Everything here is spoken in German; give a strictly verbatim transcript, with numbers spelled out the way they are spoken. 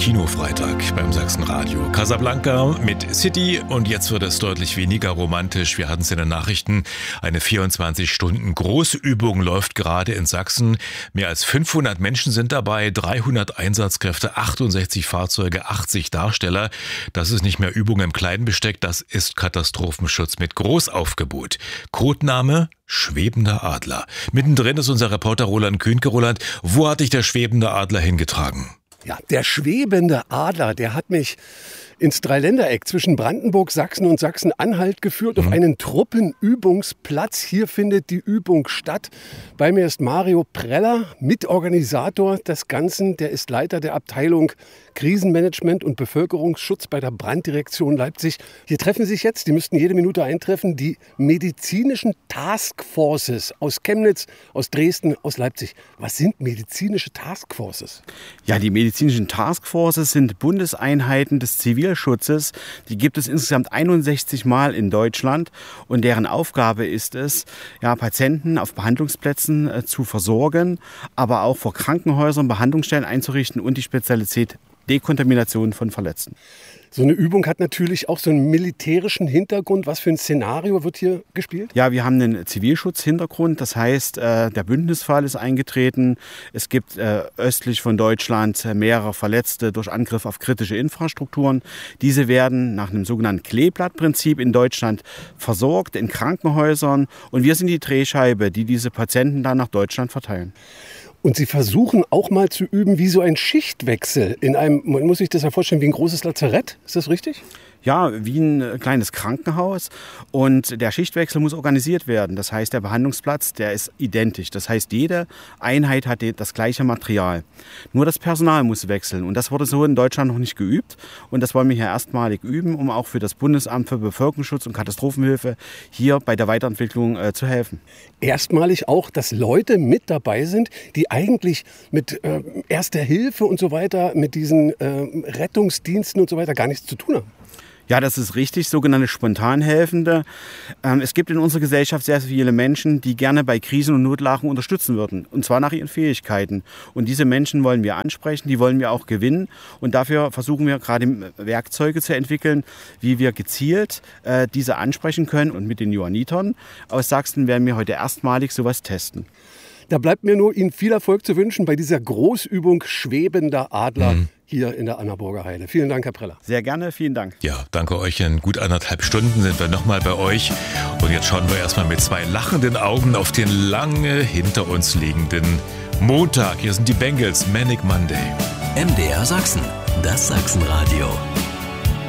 Kinofreitag beim Sachsenradio. Casablanca mit City und jetzt wird es deutlich weniger romantisch. Wir hatten es in den Nachrichten. Eine vierundzwanzig Stunden Großübung läuft gerade in Sachsen. Mehr als fünfhundert Menschen sind dabei, dreihundert Einsatzkräfte, achtundsechzig Fahrzeuge, achtzig Darsteller. Das ist nicht mehr Übung im kleinen Besteck, das ist Katastrophenschutz mit Großaufgebot. Codename Schwebender Adler. Mittendrin ist unser Reporter Roland Kühnke. Roland, wo hat dich der schwebende Adler hingetragen? Ja, der schwebende Adler, der hat mich ins Dreiländereck zwischen Brandenburg, Sachsen und Sachsen-Anhalt geführt, mhm. auf einen Truppenübungsplatz. Hier findet die Übung statt. Bei mir ist Mario Preller, Mitorganisator des Ganzen. Der ist Leiter der Abteilung Krisenmanagement und Bevölkerungsschutz bei der Branddirektion Leipzig. Hier treffen sich jetzt, die müssten jede Minute eintreffen, die medizinischen Taskforces aus Chemnitz, aus Dresden, aus Leipzig. Was sind medizinische Taskforces? Ja, die medizinischen Taskforces sind Bundeseinheiten des Zivilschutzes. Die gibt es insgesamt einundsechzig Mal in Deutschland und deren Aufgabe ist es, ja, Patienten auf Behandlungsplätzen äh, zu versorgen, aber auch vor Krankenhäusern Behandlungsstellen einzurichten und die Spezialität Dekontamination von Verletzten. So eine Übung hat natürlich auch so einen militärischen Hintergrund. Was für ein Szenario wird hier gespielt? Ja, wir haben einen Zivilschutzhintergrund. Das heißt, äh, der Bündnisfall ist eingetreten. Es gibt äh, östlich von Deutschland mehrere Verletzte durch Angriff auf kritische Infrastrukturen. Diese werden nach einem sogenannten Kleeblattprinzip in Deutschland versorgt in Krankenhäusern. Und wir sind die Drehscheibe, die diese Patienten dann nach Deutschland verteilen. Und Sie versuchen auch mal zu üben, wie so ein Schichtwechsel in einem, man muss sich das ja vorstellen, wie ein großes Lazarett. Ist das richtig? Ja, wie ein kleines Krankenhaus. Und der Schichtwechsel muss organisiert werden. Das heißt, der Behandlungsplatz, der ist identisch. Das heißt, jede Einheit hat das gleiche Material. Nur das Personal muss wechseln. Und das wurde so in Deutschland noch nicht geübt. Und das wollen wir hier erstmalig üben, um auch für das Bundesamt für Bevölkerungsschutz und Katastrophenhilfe hier bei der Weiterentwicklung äh, zu helfen. Erstmalig auch, dass Leute mit dabei sind, die eigentlich mit äh, Erster Hilfe und so weiter, mit diesen äh, Rettungsdiensten und so weiter gar nichts zu tun haben. Ja, das ist richtig, sogenannte Spontanhelfende. Ähm, es gibt in unserer Gesellschaft sehr viele Menschen, die gerne bei Krisen und Notlagen unterstützen würden. Und zwar nach ihren Fähigkeiten. Und diese Menschen wollen wir ansprechen, die wollen wir auch gewinnen. Und dafür versuchen wir gerade Werkzeuge zu entwickeln, wie wir gezielt äh, diese ansprechen können. Und mit den Johannitern aus Sachsen werden wir heute erstmalig sowas testen. Da bleibt mir nur Ihnen viel Erfolg zu wünschen bei dieser Großübung Schwebender Adler. Mhm. Hier in der Annaburger Heide. Vielen Dank, Herr Preller. Sehr gerne, vielen Dank. Ja, danke euch. In gut anderthalb Stunden sind wir nochmal bei euch. Und jetzt schauen wir erstmal mit zwei lachenden Augen auf den lange hinter uns liegenden Montag. Hier sind die Bengals, Manic Monday. M D R Sachsen, das Sachsenradio.